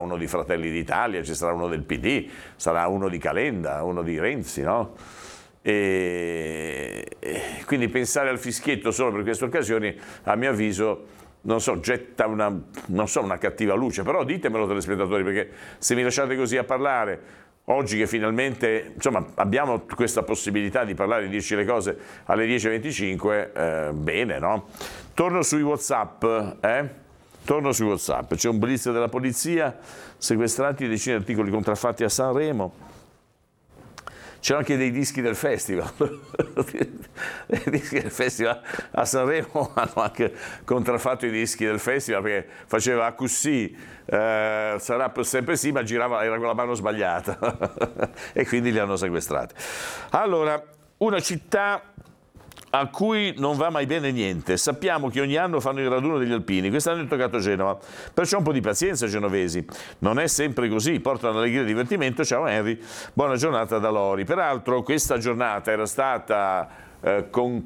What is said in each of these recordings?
uno di Fratelli d'Italia, ci sarà uno del PD, sarà uno di Calenda, uno di Renzi, no? E quindi pensare al fischietto solo per queste occasioni, a mio avviso, non so, getta una cattiva luce, però ditemelo telespettatori, perché se mi lasciate così a parlare, oggi che finalmente insomma, abbiamo questa possibilità di parlare, di dirci le cose alle 10.25, bene, no? Torno sui WhatsApp, Torno sui WhatsApp, c'è un blitz della polizia, sequestrati decine di articoli contraffatti a Sanremo. C'erano anche dei dischi del festival. I dischi del festival a Sanremo hanno anche contraffatto i dischi del festival perché faceva così, sarà sempre sì, ma girava, era con la mano sbagliata e quindi li hanno sequestrati. Allora, una città a cui non va mai bene niente. Sappiamo che ogni anno fanno il raduno degli alpini, quest'anno è toccato Genova, perciò un po' di pazienza genovesi, non è sempre così, portano allegria e divertimento. Ciao Henry, buona giornata da Lori. Peraltro questa giornata era stata era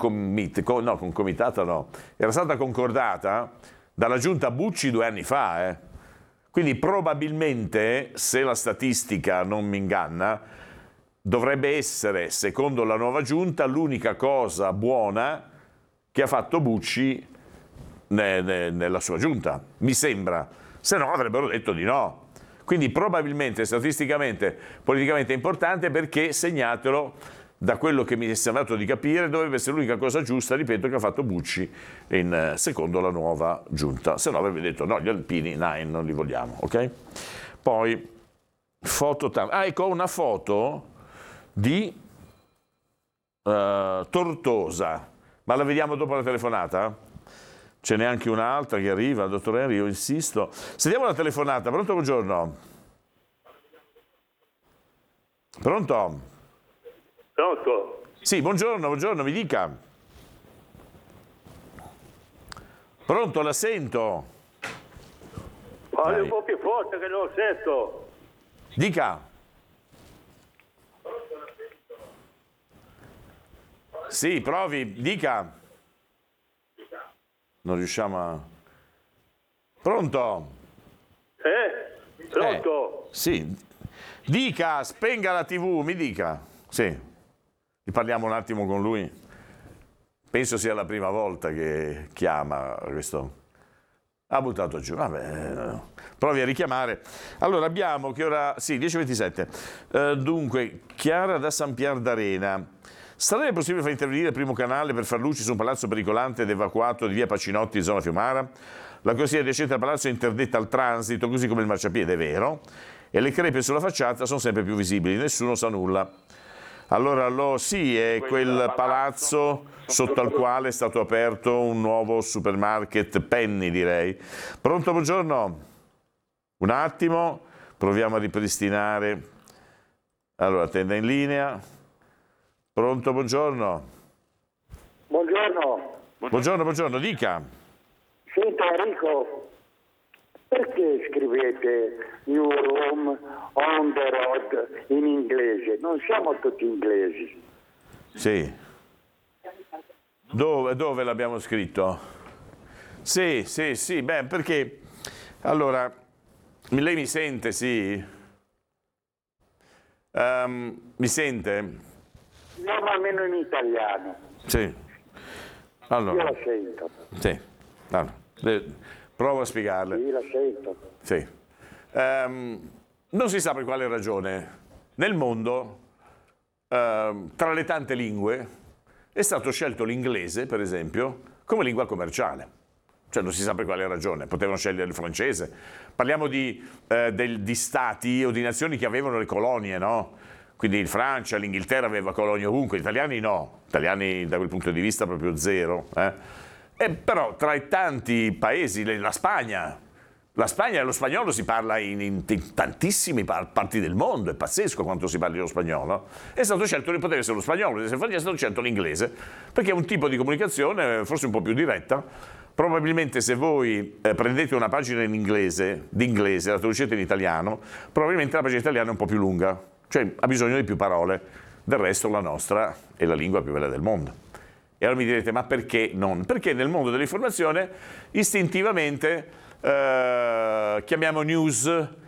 stata concordata dalla giunta Bucci 2 anni fa, quindi probabilmente, se la statistica non mi inganna, dovrebbe essere, secondo la nuova giunta, l'unica cosa buona che ha fatto Bucci nella sua giunta, mi sembra, se no avrebbero detto di no. Quindi probabilmente, statisticamente, politicamente è importante, perché, segnatelo, da quello che mi è sembrato di capire, dovrebbe essere l'unica cosa giusta, ripeto, che ha fatto Bucci secondo la nuova giunta, se no avrebbe detto no, gli alpini non li vogliamo, ok? Poi, ecco una foto di Tortosa, ma la vediamo dopo la telefonata? Ce n'è anche un'altra che arriva, dottor Henry, io insisto. Sentiamo la telefonata. Pronto, buongiorno? Pronto? Pronto? Sì, buongiorno, mi dica. Pronto, la sento. Parli un po' più forte che non sento. Dica. Sì, provi, dica. Non riusciamo a... Pronto? Pronto? Sì. Dica, spenga la TV, mi dica. Sì. Parliamo un attimo con lui. Penso sia la prima volta che chiama questo. Ha buttato giù. Vabbè, provi a richiamare. Allora abbiamo che ora... Sì, 10.27. Dunque, Chiara da San Pier d'Arena. Sarebbe possibile far intervenire il primo canale per far luce su un palazzo pericolante ed evacuato di via Pacinotti, zona Fiumara? La corsia adiacente al palazzo è interdetta al transito, così come il marciapiede, è vero, e le crepe sulla facciata sono sempre più visibili, nessuno sa nulla. Allora, sì, è quel palazzo sotto al quale è stato aperto un nuovo supermarket Penny, direi. Pronto, buongiorno? Un attimo, proviamo a ripristinare. Allora, tenda in linea. Pronto, buongiorno. Buongiorno. Buongiorno, dica. Senta Enrico, perché scrivete New Rome on the road in inglese? Non siamo tutti inglesi. Sì. Dove l'abbiamo scritto? Sì, beh, perché... Allora, lei mi sente, sì? Mi sente? No, ma almeno in italiano. Sì. Allora, Io la sento. sì. Allora, provo a spiegarle. Sì, la sento. Sì. Non si sa per quale ragione nel mondo, tra le tante lingue, è stato scelto l'inglese, per esempio, come lingua commerciale. Cioè non si sa per quale ragione, potevano scegliere il francese. Parliamo di stati o di nazioni che avevano le colonie, no? Quindi il Francia, l'Inghilterra aveva colonie ovunque, gli italiani no, gli italiani da quel punto di vista proprio zero. Però tra i tanti paesi, la Spagna e lo spagnolo si parla in tantissime parti del mondo, è pazzesco quanto si parli lo spagnolo. È stato scelto, poteva essere lo spagnolo, è stato scelto l'inglese, perché è un tipo di comunicazione forse un po' più diretta. Probabilmente se voi prendete una pagina in inglese, la traducete in italiano, probabilmente la pagina italiana è un po' più lunga. Cioè ha bisogno di più parole, del resto la nostra è la lingua più bella del mondo. E allora mi direte, ma perché non? Perché nel mondo dell'informazione istintivamente chiamiamo news